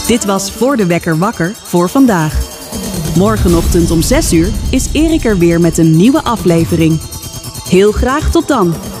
Dit was Voor de Wekker Wakker voor vandaag. Morgenochtend om 6 uur is Erik er weer met een nieuwe aflevering. Heel graag tot dan!